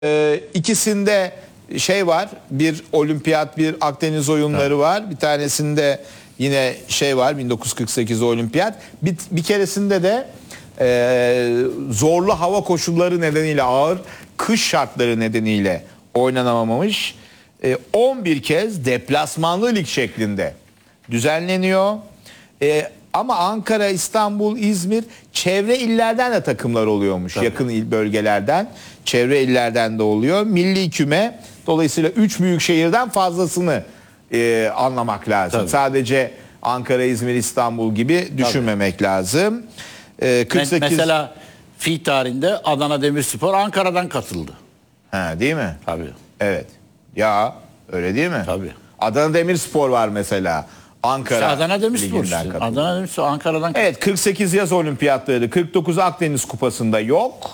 İkisinde şey var, bir olimpiyat, bir Akdeniz oyunları var. Bir tanesinde yine şey var, 1948 olimpiyat. Bir keresinde de zorlu hava koşulları nedeniyle, ağır kış şartları nedeniyle oynanamamış. 11 kez deplasmanlı lig şeklinde düzenleniyor. Ama Ankara, İstanbul, İzmir, çevre illerden de takımlar oluyormuş. Tabii. Yakın il bölgelerden, çevre illerden de oluyor. Milli küme, dolayısıyla 3 büyük şehirden fazlasını anlamak lazım. Tabii. Sadece Ankara, İzmir, İstanbul gibi düşünmemek Tabii. lazım. 48... Mesela fi tarihinde Adana Demirspor Ankara'dan katıldı. Ha, değil mi? Tabii. Evet. Ya öyle değil mi? Tabii. Adana Demirspor var mesela. Ankara işte Adana Demirspor işte. Adana Demirspor Ankara'dan katıldı. Evet, 48 yaz olimpiyatları, 49 Akdeniz Kupası'nda yok.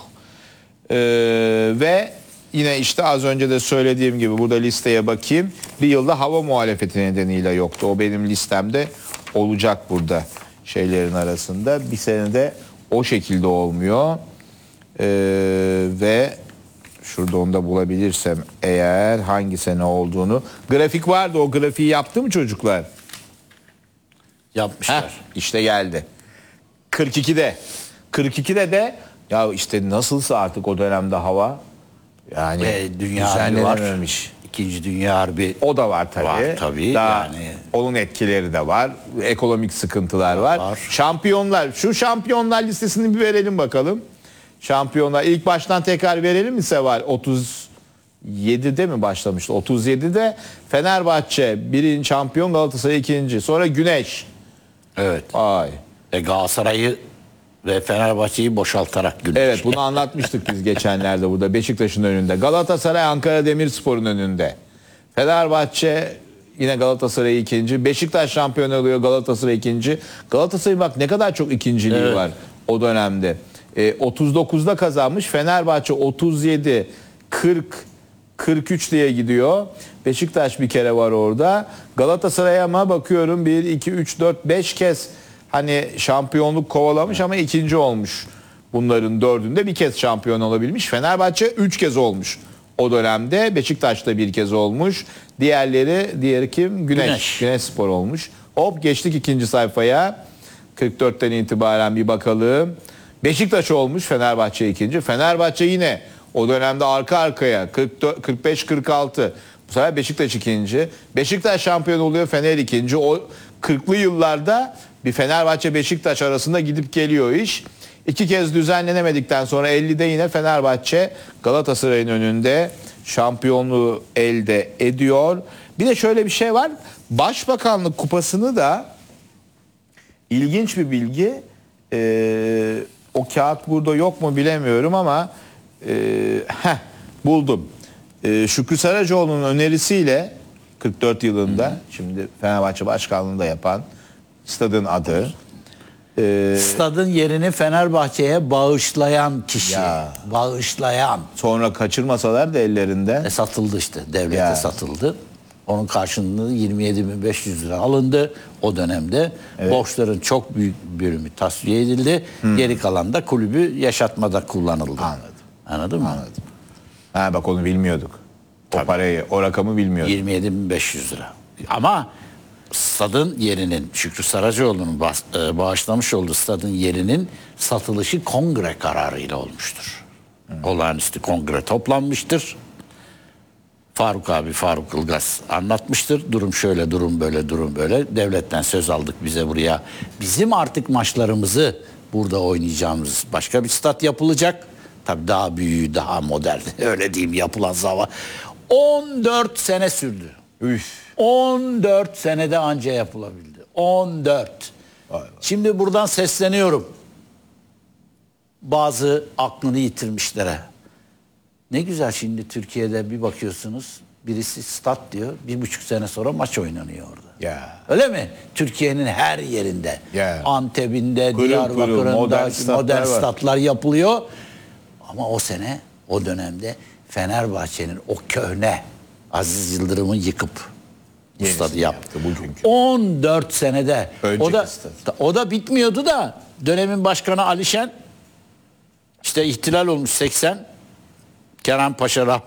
Ve yine işte az önce de söylediğim gibi burada listeye bakayım. Bir yılda hava muhalefeti nedeniyle yoktu. O benim listemde olacak burada şeylerin arasında. Bir senede o şekilde olmuyor. Ve şurada onu da bulabilirsem eğer hangi sene olduğunu. Grafik vardı, o grafiği yaptı mı çocuklar? Yapmışlar. İşte geldi. 42'de de ya işte nasılsa artık o dönemde hava yani Dünya Harbi var. İkinci Dünya Harbi. O da var tabii. Var tabii. Daha yani. Onun etkileri de var. Ekonomik sıkıntılar var. Şampiyonlar, şu şampiyonlar listesini bir verelim bakalım. Şampiyonlar ilk baştan tekrar verelim mi Seval? 37'de mi başlamıştı? 37'de Fenerbahçe birinci şampiyon, Galatasaray ikinci. Sonra Güneş. Evet. Ay. Galatasaray'ı ve Fenerbahçe'yi boşaltarak Güneş. Evet, bunu anlatmıştık biz geçenlerde burada. Beşiktaş'ın önünde. Galatasaray Ankara Demirspor'un önünde. Fenerbahçe yine Galatasaray ikinci. Beşiktaş şampiyon oluyor, Galatasaray ikinci. Galatasaray bak ne kadar çok ikinciliği var o dönemde. 39'da kazanmış. Fenerbahçe 37, 40, 43 diye gidiyor. Beşiktaş bir kere var orada. Galatasaray'a ama bakıyorum 1, 2, 3, 4, 5 kez hani şampiyonluk kovalamış ama ikinci olmuş. Bunların dördünde bir kez şampiyon olabilmiş. Fenerbahçe 3 kez olmuş o dönemde. Beşiktaş da bir kez olmuş. Diğeri kim? Güneşspor olmuş. Hop geçtik ikinci sayfaya. 44'ten itibaren bir bakalım. Beşiktaş olmuş, Fenerbahçe ikinci. Fenerbahçe yine o dönemde arka arkaya 45-46. Bu sefer Beşiktaş ikinci. Beşiktaş şampiyon oluyor, Fener ikinci. O 40'lı yıllarda bir Fenerbahçe Beşiktaş arasında gidip geliyor iş. 2 kez düzenlenemedikten sonra 50'de yine Fenerbahçe Galatasaray'ın önünde şampiyonluğu elde ediyor. Bir de şöyle bir şey var. Başbakanlık kupasını da ilginç bir bilgi. O kağıt burada yok mu bilemiyorum ama buldum. Şükrü Saracoğlu'nun önerisiyle 44 yılında şimdi Fenerbahçe başkanlığında yapan stadın adı. Stadın yerini Fenerbahçe'ye bağışlayan kişi. Ya. Bağışlayan. Sonra kaçırmasalar da ellerinden. Satıldı işte. Devlete satıldı. Onun karşılığında 27.500 lira alındı o dönemde. Evet. Borçların çok büyük bölümü tasfiye edildi. Geri kalan da kulübü yaşatmada kullanıldı. Anladım. Anladın mı? Anladım. Ha bak onu bilmiyorduk. Tabii. O parayı, o rakamı bilmiyorduk. 27.500 lira. Ama stadın yerinin, Şükrü Saracoğlu'nun bağışlamış olduğu stadın yerinin satılışı kongre kararıyla olmuştur. Olağanüstü kongre toplanmıştır. Faruk Ilgaz anlatmıştır. Durum şöyle, durum böyle, durum böyle. Devletten söz aldık bize buraya. Bizim artık maçlarımızı burada oynayacağımız başka bir stat yapılacak. Tabii daha büyüğü, daha modern. Öyle diyeyim, yapılan zaman. 14 sene sürdü. Üf. 14 senede anca yapılabildi. 14. Vay vay. Şimdi buradan sesleniyorum. Bazı aklını yitirmişlere. Ne güzel şimdi Türkiye'de bir bakıyorsunuz birisi stat diyor, 1,5 sene sonra maç oynanıyor orada. Yeah. Öyle mi? Türkiye'nin her yerinde. Yeah. Antep'inde, Diyarbakır'ında modern statlar yapılıyor. Ama o sene, o dönemde Fenerbahçe'nin o köhne Aziz Yıldırım'ı yıkıp stadı yaptı. 14 senede. O da bitmiyordu da dönemin başkanı Alişen işte ihtilal olmuş 80. Kenan Paşa